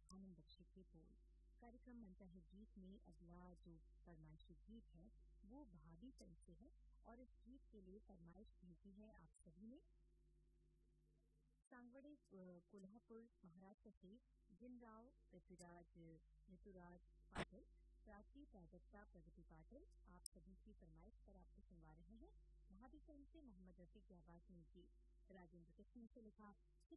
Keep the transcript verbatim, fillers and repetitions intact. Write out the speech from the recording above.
आनंद बख्शी के बोल। कार्यक्रम मनता है गीत में अगला जो फरमाइशी गीत है वो भाभी फिल्म से है और इस गीत के लिए फरमाइश भेजी है आप सभी ने सांगवड़े कोल्हापुर महाराष्ट्र से जिनराव पृथ्वीराज ऋतुराज पाटिल प्राची प्राजक्ता प्रगति पाटिल आप सभी की फरमाइश पर आपको सुनवा रहे हैं भाभी फिल्म से मोहम्मद रफी की आवाज में गीत। राजेंद्र कृष्ण से लिखा